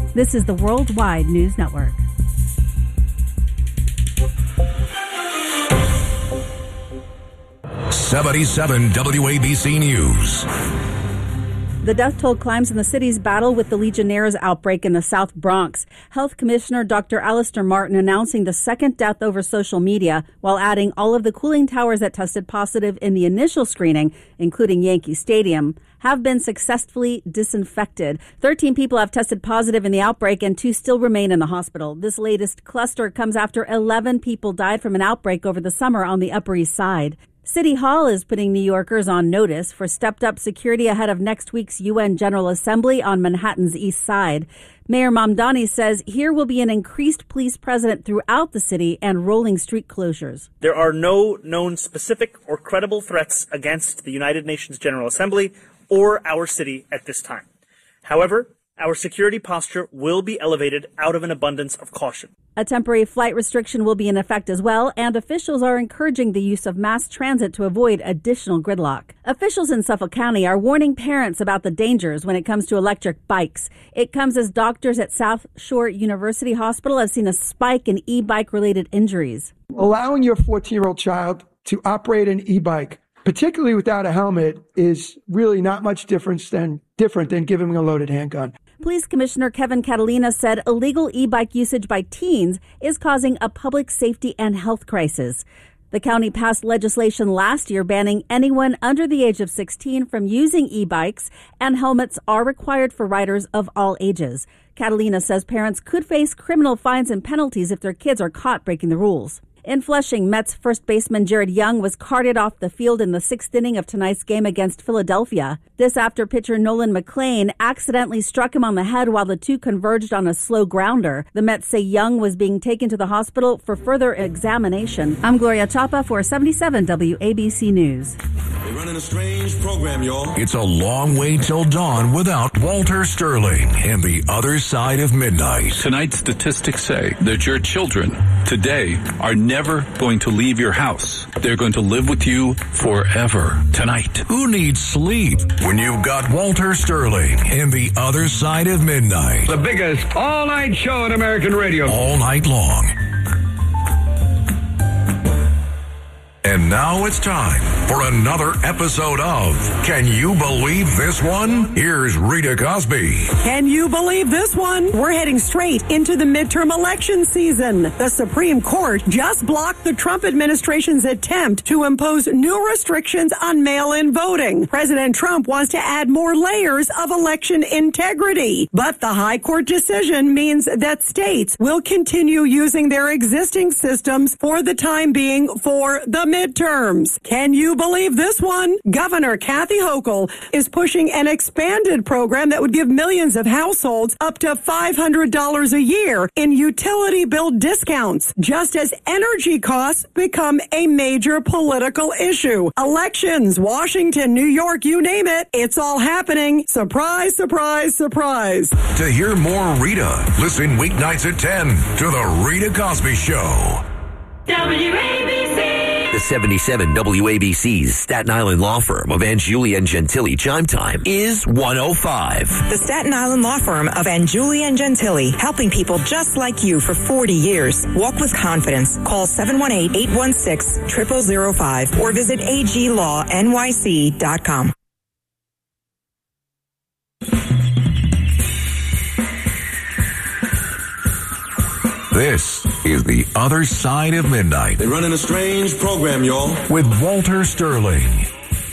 This is the Worldwide News Network. '77 WABC News. The death toll climbs in the city's battle with the Legionnaires outbreak in the South Bronx. Health Commissioner Dr. Alistair Martin announcing the second death over social media, while adding all of the cooling towers that tested positive in the initial screening, including Yankee Stadium, have been successfully disinfected. 13 people have tested positive in the outbreak and 2 still remain in the hospital. This latest cluster comes after 11 people died from an outbreak over the summer on the Upper East Side. City Hall is putting New Yorkers on notice for stepped-up security ahead of next week's UN General Assembly on Manhattan's East Side. Mayor Mamdani says here will be an increased police presence throughout the city and rolling street closures. There are no known specific or credible threats against the United Nations General Assembly or our city at this time. However, our security posture will be elevated out of an abundance of caution. A temporary flight restriction will be in effect as well, and officials are encouraging the use of mass transit to avoid additional gridlock. Officials in Suffolk County are warning parents about the dangers when it comes to electric bikes. It comes as doctors at South Shore University Hospital have seen a spike in e-bike related injuries. Allowing your 14-year-old child to operate an e-bike, particularly without a helmet, is really not much different than giving them a loaded handgun. Police Commissioner Kevin Catalina said illegal e-bike usage by teens is causing a public safety and health crisis. The county passed legislation last year banning anyone under the age of 16 from using e-bikes, and helmets are required for riders of all ages. Catalina says parents could face criminal fines and penalties if their kids are caught breaking the rules. In Flushing, Mets first baseman Jared Young was carted off the field in the 6th inning of tonight's game against Philadelphia. This after pitcher Nolan McLean accidentally struck him on the head while the two converged on a slow grounder. The Mets say Young was being taken to the hospital for further examination. I'm Gloria Chapa for 77 WABC News. We're running a strange program, y'all. It's a long way till dawn without Walter Sterling and the other side of midnight. Tonight's statistics say that your children today are never going to leave your house. They're going to live with you forever. Tonight. Who needs sleep when you've got Walter Sterling and the other side of midnight? The biggest all-night show on American radio. All night long. And now it's time for another episode of Can You Believe This One? Here's Rita Cosby. Can you believe this one? We're heading straight into the midterm election season. The Supreme Court just blocked the Trump administration's attempt to impose new restrictions on mail-in voting. President Trump wants to add more layers of election integrity. But the High Court decision means that states will continue using their existing systems for the time being for the midterms. Can you believe this one? Governor Kathy Hochul is pushing an expanded program that would give millions of households up to $500 a year in utility bill discounts, just as energy costs become a major political issue. Elections, Washington, New York, you name it, it's all happening. Surprise, surprise, surprise. To hear more Rita, listen weeknights at 10 to The Rita Cosby Show. WABC. The 77 WABC's Staten Island law firm of Anjuli and Gentili chime time is 1:05. The Staten Island law firm of Anjuli and Gentili, helping people just like you for 40 years. Walk with confidence. Call 718-816-0005 or visit aglawnyc.com. This is The Other Side of Midnight. They're running a strange program, y'all. With Walter Sterling